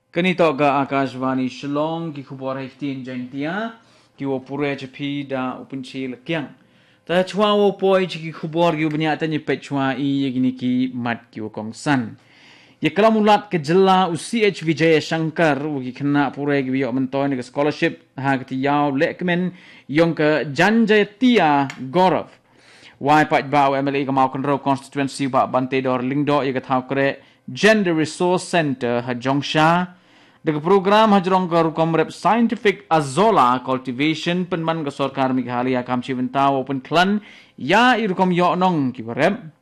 Kanito ga Akashvani Shillong ki khubor hektin jantia ki wo pure chapi da upunchi lakyang. Ta chwa wo poi ki khubor ki ubnya ta ni pechwa I yegini ki mat ki wo kongsan. Ye kalamulat ke jela UCH Vijay Shankar wo ki khna pure ki yo mentoy ni scholarship ha ki yaw lekmen yong ka Janjayatia Gaurav. Wai pat ba MLA ka mau control constituency ba bante dor lingdo ye ka thau kre Gender Resource Center ha Jongsha. Dengan program hajrong ka rukom scientific azola cultivation penman ka sorkar Meghalaya kamchi ventau open klan ya irukom yo nong ki rep